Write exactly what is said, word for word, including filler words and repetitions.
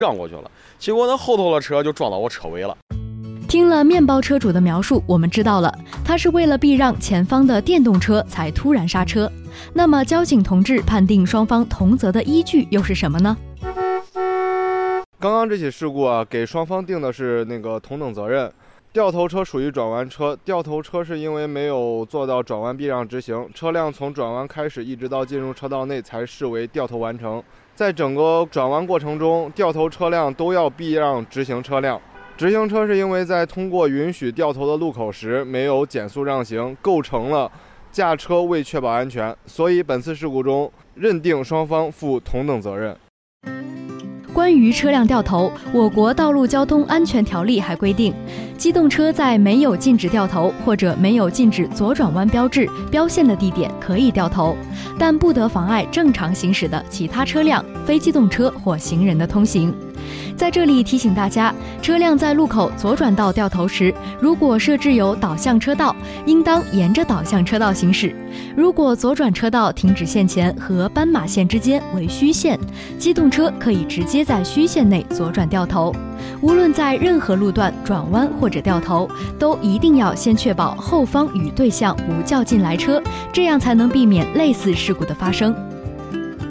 让过去了，结果呢后头的车就撞到我车尾了。 听了面包车主的描述，我们知道了，他是为了避让前方的电动车才突然刹车。那么交警同志判定双方同责的依据又是什么呢？ 刚刚这起事故啊，给双方定的是那个同等责任。掉头车属于转弯车，掉头车是因为没有做到转弯避让直行，车辆从转弯开始一直到进入车道内才视为掉头完成。在整个转弯过程中，掉头车辆都要避让直行车辆。直行车是因为在通过允许掉头的路口时没有减速让行，构成了驾车未确保安全，所以本次事故中认定双方负同等责任。 关于车辆掉头，我国道路交通安全条例还规定，机动车在没有禁止掉头或者没有禁止左转弯标志标线的地点可以掉头，但不得妨碍正常行驶的其他车辆、非机动车或行人的通行。在这里提醒大家，车辆在路口左转道掉头时，如果设置有导向车道，应当沿着导向车道行驶。如果左转车道停止线前和斑马线之间为虚线，机动车可以直接在虚线内左转掉头。无论在任何路段转弯或者掉头，都一定要先确保后方与对向无较劲来车，这样才能避免类似事故的发生。